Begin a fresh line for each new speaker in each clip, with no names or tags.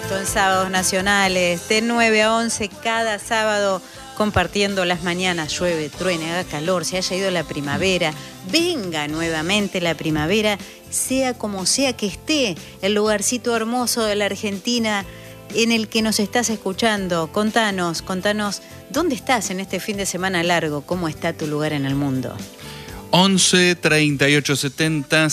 esto en Sábados Nacionales, de 9 a 11, cada sábado compartiendo las mañanas. Llueve, truene, haga calor, se haya ido la primavera, venga nuevamente la primavera, sea como sea que esté el lugarcito hermoso de la Argentina en el que nos estás escuchando. Contanos, ¿dónde estás en este fin de semana largo? ¿Cómo está tu lugar en el mundo?
11 38 70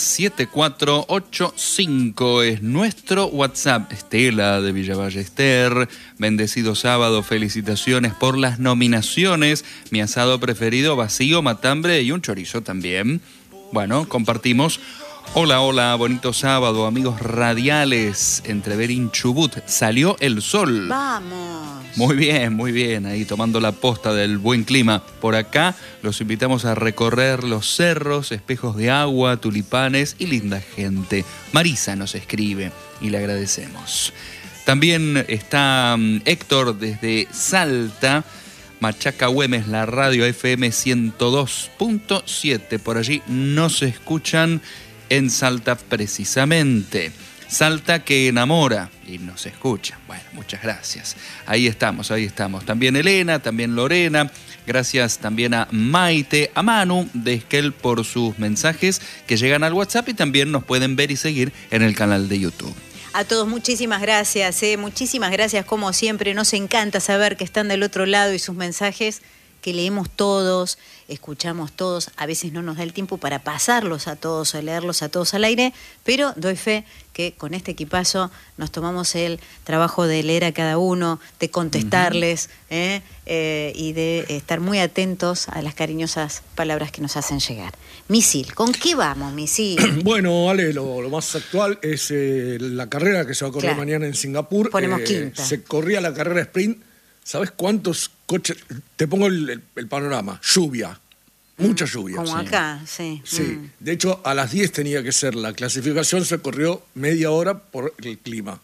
7485 es nuestro WhatsApp. Estela de Villa Ballester, bendecido sábado, felicitaciones por las nominaciones. Mi asado preferido, vacío, matambre y un chorizo también. Bueno, compartimos. Hola, bonito sábado, amigos radiales. Entre Berín, Chubut, salió el sol.
¡Vamos!
Muy bien, ahí tomando la posta del buen clima. Por acá los invitamos a recorrer los cerros, espejos de agua, tulipanes y linda gente. Marisa nos escribe y le agradecemos. También está Héctor desde Salta, Machaca Güemes, la radio FM 102.7. Por allí nos escuchan en Salta precisamente. Salta que enamora y nos escucha. Bueno, muchas gracias. Ahí estamos. También Elena, también Lorena. Gracias también a Maite, a Manu de Esquel por sus mensajes que llegan al WhatsApp y también nos pueden ver y seguir en el canal de YouTube.
A todos muchísimas gracias, muchísimas gracias como siempre. Nos encanta saber que están del otro lado y sus mensajes que leemos todos, escuchamos todos. A veces no nos da el tiempo para pasarlos a todos, a leerlos a todos al aire, pero doy fe que con este equipazo nos tomamos el trabajo de leer a cada uno, de contestarles y de estar muy atentos a las cariñosas palabras que nos hacen llegar. Misil, ¿con qué vamos, Misil?
Bueno, Ale, lo más actual es la carrera que se va a correr mañana en Singapur.
Ponemos quinta.
Se corría la carrera sprint. ¿Sabes cuántos coches? Te pongo el panorama. Lluvia. Mucha lluvia.
Como acá, sí.
Sí. De hecho, a las 10 tenía que ser la clasificación, se corrió media hora por el clima.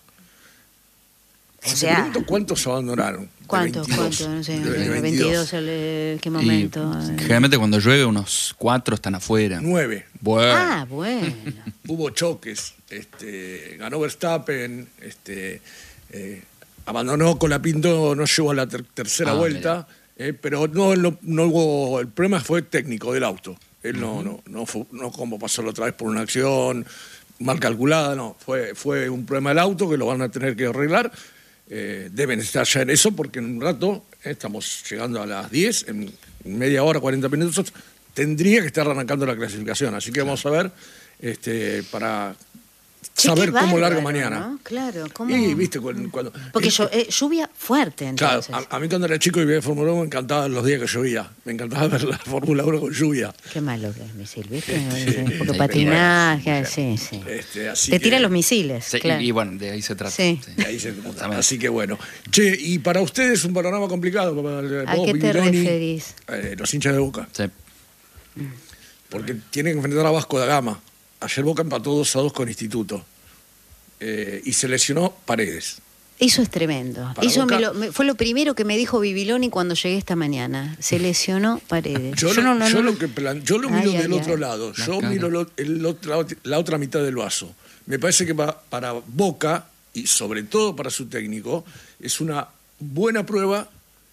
O sea,
pregunto cuántos abandonaron.
¿Cuántos? No sé, de 22, ¿qué momento?
Generalmente cuando llueve unos 4 están afuera.
9.
Bueno.
Hubo choques. Ganó Verstappen, abandonó Colapinto, no llegó a la tercera vuelta, pero no hubo. El problema fue técnico del auto. Él no como pasó la otra vez por una acción mal calculada, no. Fue un problema del auto que lo van a tener que arreglar. Deben estar ya en eso porque en un rato, estamos llegando a las 10, en media hora, 40 minutos, tendría que estar arrancando la clasificación. Así que vamos a ver para saber cómo larga mañana.
¿No? Claro, ¿cómo?
Y viste cuando
porque lluvia fuerte, entonces.
Claro, a mí cuando era chico y veía Fórmula 1 me encantaban los días que llovía. Me encantaba ver la Fórmula 1 con lluvia.
Qué malo que es misil, ¿viste? Porque patinaje, sí.
Así
te tiran los misiles.
Sí,
claro.
y bueno, de ahí se trata.
Sí.
De ahí se trata. Así que bueno. Che, y para ustedes un panorama complicado.
¿A qué te referís?
Los hinchas de Boca.
Sí.
Porque tienen que enfrentar a Vasco da Gama. Ayer Boca empató 2-2 con Instituto. Y se lesionó Paredes.
Eso es tremendo. Eso fue lo primero que me dijo Bibiloni cuando llegué esta mañana. Se lesionó Paredes. Yo lo
miro del otro lado. Yo miro la otra mitad del vaso. Me parece que para Boca, y sobre todo para su técnico, es una buena prueba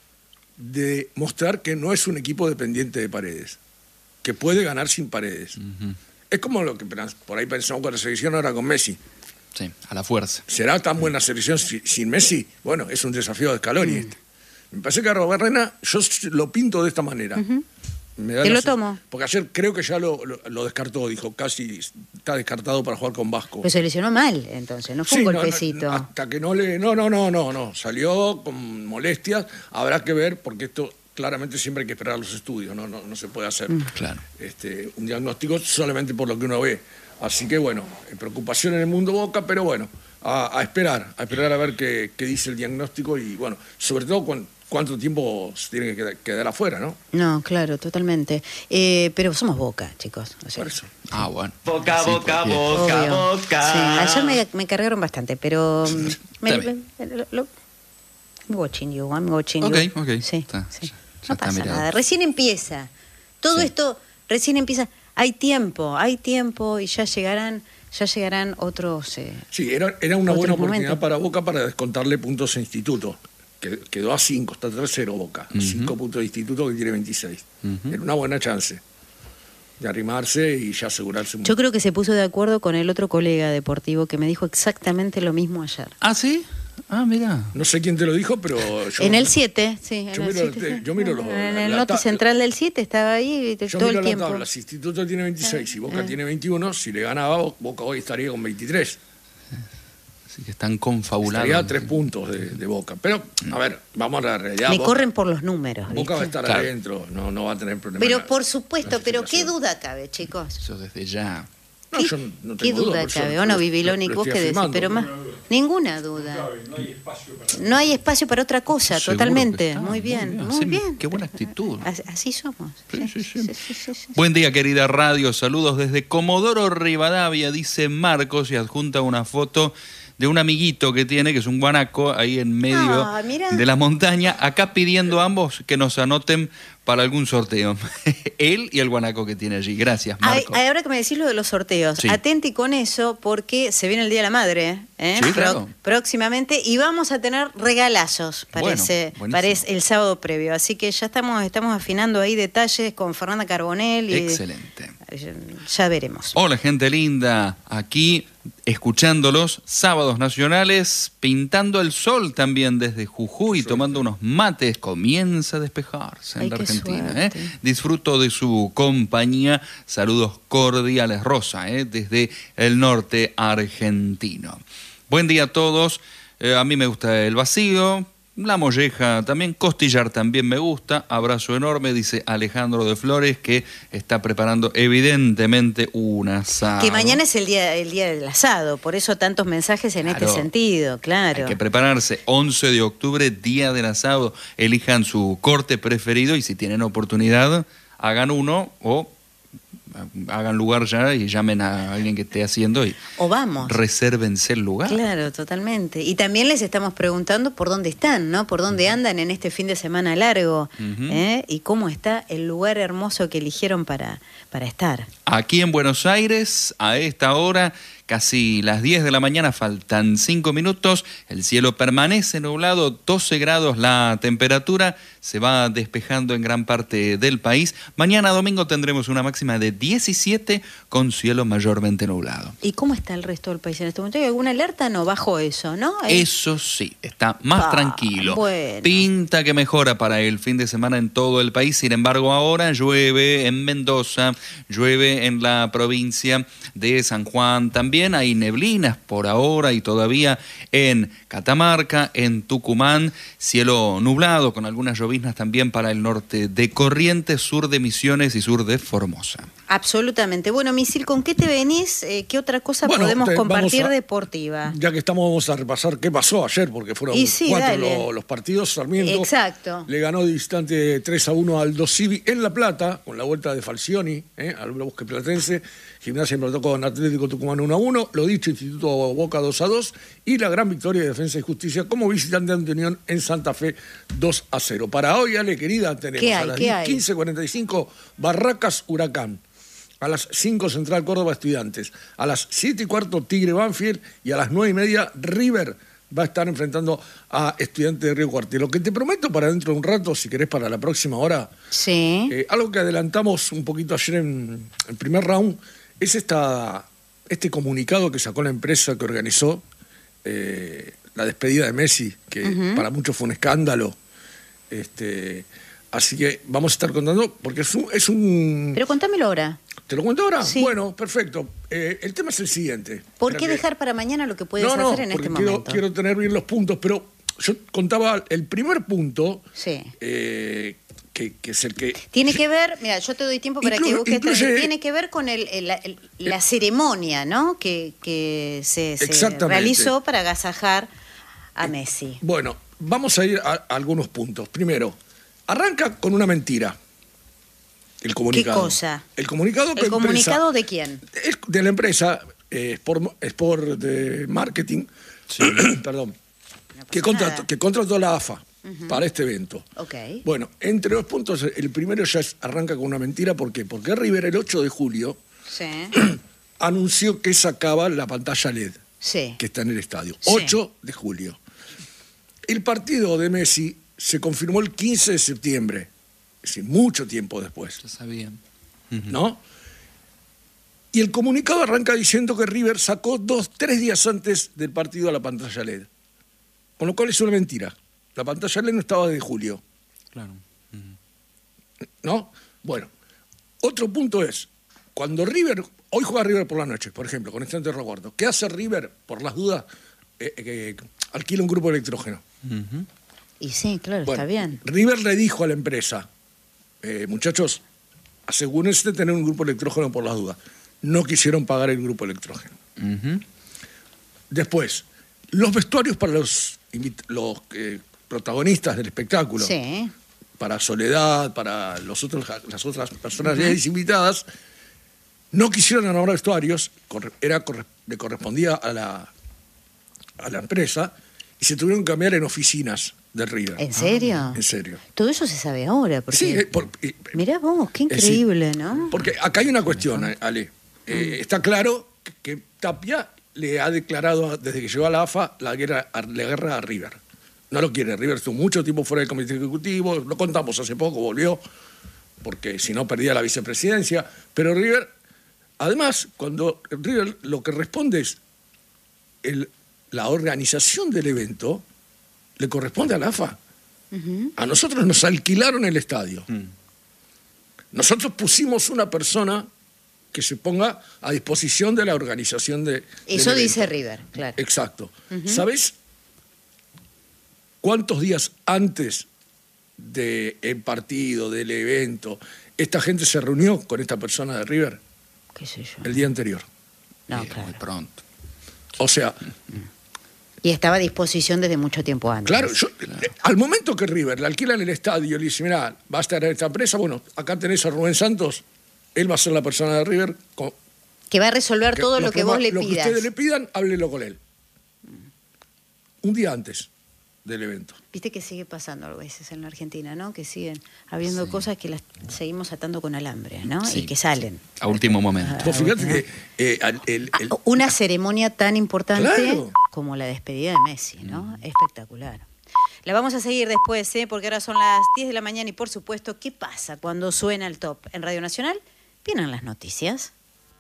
de mostrar que no es un equipo dependiente de Paredes. Que puede ganar sin Paredes. Es como lo que por ahí pensamos con la selección ahora con Messi.
Sí, a la fuerza.
¿Será tan buena selección sin Messi? Bueno, es un desafío de Scaloni. Me parece que a Barrena yo lo pinto de esta manera.
Te lo tomo.
Porque ayer creo que ya lo descartó, dijo, casi está descartado para jugar con Vasco.
Pero se lesionó mal, entonces, no fue un golpecito.
Hasta que no, salió con molestias. Habrá que ver, porque esto claramente siempre hay que esperar los estudios, no se puede hacer
claro.
Un diagnóstico solamente por lo que uno ve. Así que bueno, preocupación en el mundo Boca, pero bueno, a esperar a ver qué dice el diagnóstico y bueno, sobre todo cuánto tiempo se tiene que quedar afuera, ¿no?
No, claro, totalmente. Pero somos Boca, chicos. O sea,
por eso.
Bueno.
Boca.
Sí, ayer me cargaron bastante, pero I'm watching you.
Ok.
Sí. No pasa
mirado.
nada. Recién empieza. Todo esto recién empieza. Hay tiempo y ya llegarán ya llegarán otros.
Sí, era una buena
otros
oportunidad
momentos.
para Boca para descontarle puntos a Instituto. Que quedó a 5, está tercero Boca. 5 puntos de Instituto que tiene 26. Era una buena chance de arrimarse y ya asegurarse un
Yo creo que se puso de acuerdo con el otro colega deportivo que me dijo exactamente lo mismo ayer.
¿Ah, sí? Ah, mirá.
No sé quién te lo dijo, pero yo...
En el 7, sí.
Yo
en el
miro-
7, sí.
yo miro los-
En el
la
noti
ta-
central del 7 estaba ahí
Yo
todo
miro
el
la
tiempo.
tabla, si Instituto tiene 26 y Boca tiene 21, si le ganaba, Boca hoy estaría con 23.
Así que están confabulados.
Estaría a 3 puntos de Boca. Pero, a ver, vamos a la realidad.
Me
Boca,
corren por los números.
Boca va a
¿viste?
estar
Claro.
adentro, no va a tener problema.
Pero
en la
por supuesto, pero qué
clasificación.
duda cabe, chicos.
Eso desde ya.
No, yo no
¿Qué
tengo
duda
por eso
cabe? ¿O no,
lo-
Bibilónic?
lo
¿Vos
estoy
qué decís?
afirmando.
Pero más, ninguna duda. No hay espacio para otra cosa,
Seguro
totalmente.
que está,
Muy bien,
Sí,
muy bien.
Qué buena actitud.
Así somos.
Sí. Buen día, querida radio. Saludos desde Comodoro Rivadavia, dice Marcos, y adjunta una foto de un amiguito que tiene, que es un guanaco, ahí en medio
Ah, mirá.
de la montaña, acá pidiendo a ambos que nos anoten para algún sorteo. Él y el guanaco que tiene allí. Gracias, Marcos.
Ahora que me decís lo de los sorteos,
Sí.
atenti con eso porque se viene el Día de la Madre,
Sí, claro.
próximamente, y vamos a tener regalazos, parece,
Bueno,
parece el sábado previo. Así que ya estamos afinando ahí detalles con Fernanda Carbonell.
Excelente.
Ya veremos.
Hola, gente linda. Aquí escuchándolos, sábados nacionales, pintando el sol también desde Jujuy, tomando unos mates. Comienza a despejarse en
Ay,
la
qué
Argentina.
suerte.
Disfruto de su compañía. Saludos cordiales, Rosa, desde el norte argentino. Buen día a todos. A mí me gusta el vacío. La molleja también, costillar también me gusta. Abrazo enorme, dice Alejandro de Flores, que está preparando evidentemente un asado.
Que mañana es el día del asado, por eso tantos mensajes en
Claro.
este sentido, claro.
Hay que prepararse. 11 de octubre, día del asado. Elijan su corte preferido y si tienen oportunidad, hagan uno o hagan lugar ya y llamen a alguien que esté haciendo y
O vamos.
resérvense el lugar.
Claro, totalmente. Y también les estamos preguntando por dónde están, ¿no? Por dónde andan en este fin de semana largo. Y cómo está el lugar hermoso que eligieron para estar.
Aquí en Buenos Aires, a esta hora, casi las 10 de la mañana, faltan 5 minutos, el cielo permanece nublado, 12 grados la temperatura, se va despejando en gran parte del país. Mañana domingo tendremos una máxima de 17 con cielo mayormente nublado.
¿Y cómo está el resto del país en este momento? ¿Hay alguna alerta? No, bajo eso, ¿no?
Eso sí, está más tranquilo.
Bueno.
Pinta que mejora para el fin de semana en todo el país. Sin embargo, ahora llueve en Mendoza, llueve en la provincia de San Juan. También hay neblinas por ahora y todavía en Catamarca, en Tucumán. Cielo nublado con algunas lloviznas también para el norte de Corrientes, sur de Misiones y sur de Formosa.
Absolutamente. Bueno, Misil, ¿con qué te venís? ¿Qué otra cosa
Bueno,
podemos
vamos
compartir
a-
deportiva?
Ya que estamos, vamos a repasar qué pasó ayer, porque fueron
Y sí,
4
dale.
los partidos. Sarmiento
Exacto.
le ganó de distante 3-1 al Aldo Civi en La Plata, con la vuelta de Falcioni, al Bosque Platense. Gimnasia empató con Atlético Tucumán 1-1. Lo dicho, Instituto Boca 2-2. Y la gran victoria de Defensa y Justicia como visitante ante Unión en Santa Fe 2-0. Para hoy, Ale, querida, tenemos
¿Qué
a
hay?
las
¿Qué hay?
15:45 Barracas Huracán. A las 5 Central Córdoba Estudiantes. A las 7:15 Tigre Banfield. Y a las 9:30 River va a estar enfrentando a Estudiantes de Río Cuartel. Lo que te prometo para dentro de un rato, si querés para la próxima hora,
Sí.
algo que adelantamos un poquito ayer en el primer round, es este comunicado que sacó la empresa que organizó la despedida de Messi, que para muchos fue un escándalo. Así que vamos a estar contando, porque es un...
Pero contámelo ahora.
¿Te lo cuento ahora?
Sí.
Bueno, perfecto. El tema es el siguiente.
¿Por
Mira
qué
que-
dejar para mañana lo que puedes
No,
hacer en
porque
este
quiero,
momento?
quiero tener bien los puntos, pero yo contaba el primer punto,
Sí.
que es el que...
Tiene que ver, mira, yo te doy tiempo para que busques,
incluye-
tiene que ver con la ceremonia, ¿no? Que se
Exactamente.
realizó para agasajar a Messi.
Bueno, vamos a ir a algunos puntos. Primero, arranca con una mentira. El comunicado.
¿Qué cosa?
El comunicado que
¿El comunicado de quién?
es de la empresa Sport de Marketing, perdón, que
pasa nada.
contrató la AFA para este evento.
Ok.
Bueno, entre los puntos, el primero ya arranca con una mentira. ¿Por qué? Porque River el 8 de julio
Sí.
anunció que sacaba la pantalla LED,
Sí.
que está en el estadio.
Sí.
8 de julio. El partido de Messi se confirmó el 15 de septiembre, es decir, mucho tiempo después,
Ya sabían.
¿no? Y el comunicado arranca diciendo que River sacó 3 días antes del partido a la pantalla LED. Con lo cual es una mentira. La pantalla LED no estaba desde julio,
Claro.
¿no? Bueno, otro punto es, cuando River, hoy juega River por la noche, por ejemplo, con este recuerdo, ¿qué hace River, por las dudas? Alquila un grupo de electrógeno.
Y sí, claro,
Bueno,
está bien.
River le dijo a la empresa, muchachos, asegúrense de tener un grupo de electrógeno por las dudas. No quisieron pagar el grupo de electrógeno. Después, los vestuarios para los protagonistas del espectáculo,
Sí.
para Soledad, para las otras personas invitadas, no quisieron armar vestuarios, le correspondía a la empresa, y se tuvieron que cambiar en oficinas del River.
¿En serio?
En serio.
Todo eso se sabe ahora. Porque...
Sí,
Mirá vos, qué increíble, ¿no?
Porque acá hay una cuestión, Ale. Está claro que Tapia le ha declarado, desde que llegó a la AFA, la guerra a River. No lo quiere. River estuvo mucho tiempo fuera del comité ejecutivo, lo contamos hace poco, volvió, porque si no perdía la vicepresidencia. Pero River, además, cuando River lo que responde es la organización del evento, le corresponde a la AFA. A nosotros nos alquilaron el estadio. Nosotros pusimos una persona que se ponga a disposición de la organización de
Eso
del
dice
evento.
River, claro.
Exacto. ¿Sabes cuántos días antes del partido, del evento, esta gente se reunió con esta persona de River?
¿Qué sé yo?
El día anterior.
No,
Muy
claro.
pronto.
O sea,
Y estaba a disposición desde mucho tiempo antes.
claro, al momento que River le alquilan el estadio, le dice, mirá, va a estar esta empresa, bueno, acá tenés a Rubén Santos, él va a ser la persona de River.
Que va a resolver todo lo que vos le
Lo que
pidas.
ustedes le pidan, háblelo con él. Un día antes del evento.
Viste que sigue pasando a veces en la Argentina, ¿no? Que siguen habiendo cosas que las seguimos atando con alambre, ¿no?
Sí,
Y que salen.
A último momento.
Vos fíjate que
Una ceremonia tan importante
Claro.
como la despedida de Messi, ¿no? Espectacular. La vamos a seguir después, porque ahora son las 10 de la mañana y por supuesto, ¿qué pasa cuando suena el top en Radio Nacional? Vienen las noticias.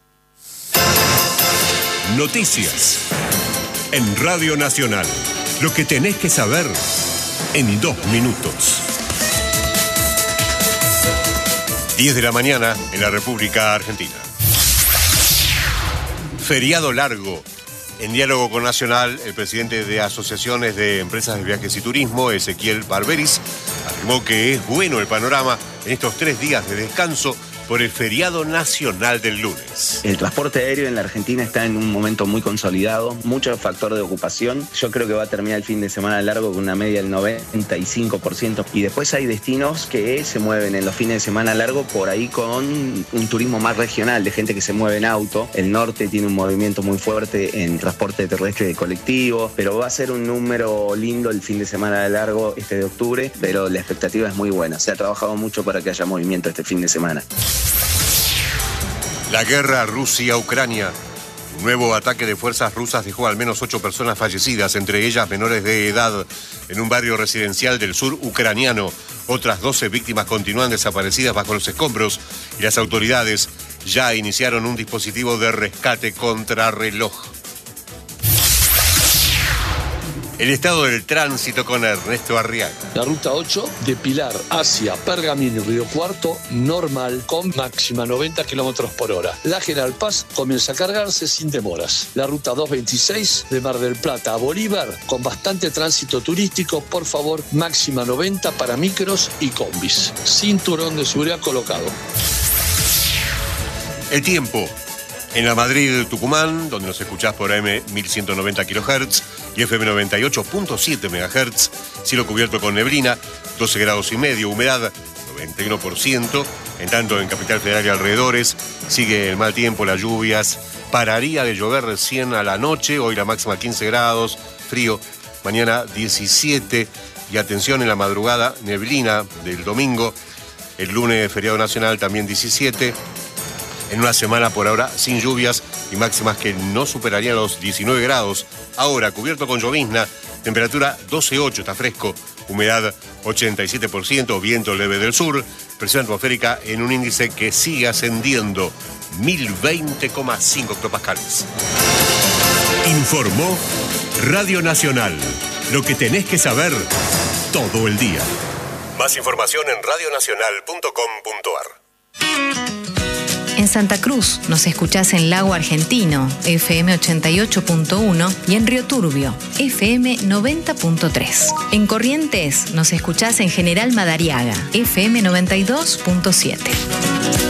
Noticias. En Radio Nacional. Lo que tenés que saber en 2 minutos. 10 de la mañana en la República Argentina. Feriado largo. En diálogo con Nacional, el presidente de Asociaciones de Empresas de Viajes y Turismo, Ezequiel Barberis, afirmó que es bueno el panorama en estos 3 días de descanso por el feriado nacional del lunes.
El transporte aéreo en la Argentina está en un momento muy consolidado, mucho factor de ocupación. Yo creo que va a terminar el fin de semana largo con una media del 95%. Y después hay destinos que se mueven en los fines de semana largo por ahí con un turismo más regional, de gente que se mueve en auto. El norte tiene un movimiento muy fuerte en transporte terrestre de colectivo, pero va a ser un número lindo el fin de semana largo de octubre, pero la expectativa es muy buena. Se ha trabajado mucho para que haya movimiento este fin de semana.
La guerra Rusia-Ucrania. Un nuevo ataque de fuerzas rusas dejó al menos 8 personas fallecidas, entre ellas menores de edad, en un barrio residencial del sur ucraniano. Otras 12 víctimas continúan desaparecidas bajo los escombros y las autoridades ya iniciaron un dispositivo de rescate contrarreloj. El estado del tránsito con Ernesto Arriaga.
La ruta 8 de Pilar hacia Pergamino y Río Cuarto, normal, con máxima 90 kilómetros por hora. La General Paz comienza a cargarse sin demoras. La ruta 226 de Mar del Plata a Bolívar, con bastante tránsito turístico, por favor, máxima 90 para micros y combis. Cinturón de seguridad colocado.
El tiempo. En la Madrid-Tucumán, donde nos escuchás por AM 1190 kHz y FM 98.7 MHz, cielo cubierto con neblina, 12 grados y medio, humedad 91%. En tanto, en Capital Federal y alrededores, sigue el mal tiempo, las lluvias. Pararía de llover recién a la noche, hoy la máxima 15 grados, frío, mañana 17. Y atención, en la madrugada, neblina del domingo, el lunes feriado nacional también 17. En una semana por ahora sin lluvias, y máximas que no superarían los 19 grados. Ahora, cubierto con llovizna, temperatura 12,8, está fresco, humedad 87%, viento leve del sur, presión atmosférica en un índice que sigue ascendiendo, 1020,5 hectopascales.
Informó Radio Nacional. Lo que tenés que saber todo el día. Más información en radionacional.com.ar.
En Santa Cruz nos escuchás en Lago Argentino, FM 88.1 y en Río Turbio, FM 90.3. En Corrientes nos escuchás en General Madariaga, FM 92.7.